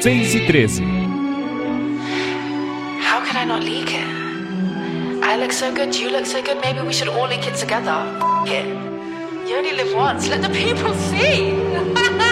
6h13. How can I not leak it? I look so good, you look so good, maybe we should all leak it together. F it. You only live once, let the people see.